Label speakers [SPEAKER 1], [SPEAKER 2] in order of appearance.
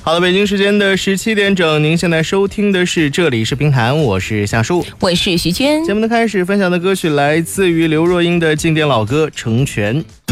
[SPEAKER 1] 好的，北京时间的17点整，您现在收听的是这里是评弹，我是夏树，
[SPEAKER 2] 我是徐娟。
[SPEAKER 1] 节目的开始分享的歌曲来自于刘若英的经典老歌《成全》。